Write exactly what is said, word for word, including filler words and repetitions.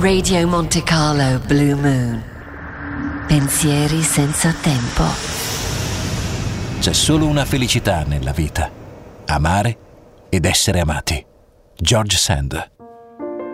Radio Monte Carlo Blue Moon. Pensieri senza tempo. C'è solo una felicità nella vita: amare ed essere amati. George Sand.